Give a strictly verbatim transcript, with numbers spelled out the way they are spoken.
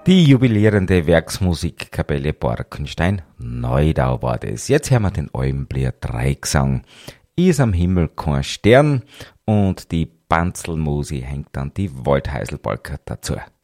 Die jubilierende Werksmusikkapelle Borkenstein Neudau war das. Jetzt hören wir den Albenblier Dreigesang. Ist am Himmel kein Stern und die Banzelmusi hängt dann die Waldheiselbalker dazu.